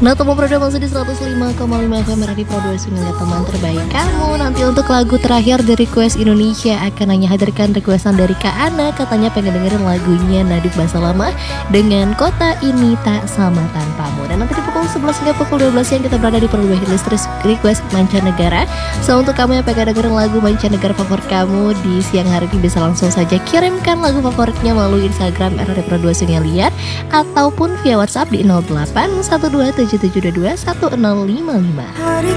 Nah, Temu Proda masih di 105,5 FM Radio Pro 29, teman terbaik kamu. Nanti untuk lagu terakhir dari Request Indonesia akan hanya hadirkan requestan dari Kak Ana. Katanya pengen dengerin lagunya Nadif Bahasa Lama dengan Kota Ini Tak Sama Tanpamu. Dan nanti di pukul 11 hingga pukul 12 siang kita berada di Perluah List Request mancanegara. So, untuk kamu yang pengen dengerin lagu mancanegara favorit kamu di siang hari ini, bisa langsung saja kirimkan lagu favoritnya melalui Instagram Radio Pro 29 Liar ataupun via WhatsApp di 08 12 7722 1055.